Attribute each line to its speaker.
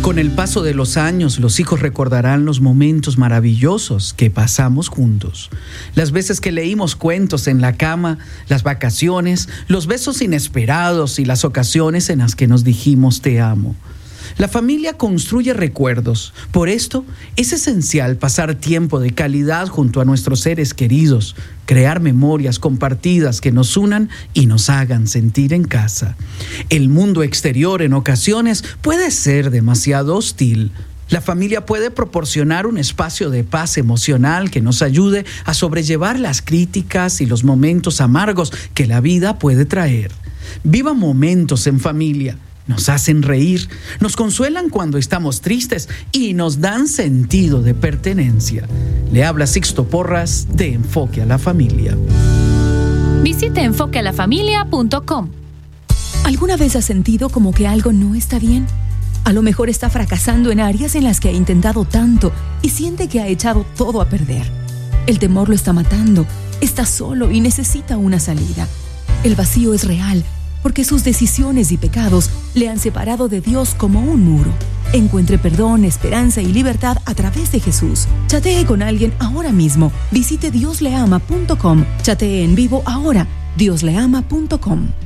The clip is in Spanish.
Speaker 1: Con el paso de los años, los hijos recordarán los momentos maravillosos que pasamos juntos. Las veces que leímos cuentos en la cama, las vacaciones, los besos inesperados y las ocasiones en las que nos dijimos te amo. La familia construye recuerdos. Por esto, es esencial pasar tiempo de calidad junto a nuestros seres queridos, crear memorias compartidas que nos unan y nos hagan sentir en casa. El mundo exterior en ocasiones puede ser demasiado hostil. La familia puede proporcionar un espacio de paz emocional que nos ayude a sobrellevar las críticas y los momentos amargos que la vida puede traer. Viva momentos en familia. Nos hacen reír, nos consuelan cuando estamos tristes y nos dan sentido de pertenencia. Le habla Sixto Porras de Enfoque a la Familia.
Speaker 2: Visite enfoquealafamilia.com.
Speaker 3: ¿Alguna vez has sentido como que algo no está bien? A lo mejor está fracasando en áreas en las que ha intentado tanto y siente que ha echado todo a perder. El temor lo está matando, está solo y necesita una salida. El vacío es real, porque sus decisiones y pecados le han separado de Dios como un muro. Encuentre perdón, esperanza y libertad a través de Jesús. Chatee con alguien ahora mismo. Visite diosleama.com. Chatee en vivo ahora. diosleama.com.